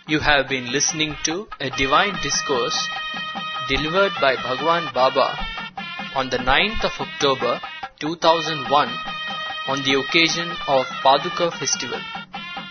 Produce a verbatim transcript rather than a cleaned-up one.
You have been listening to a divine discourse delivered by Bhagwan Baba on the ninth of October two thousand one on the occasion of Paduka Festival.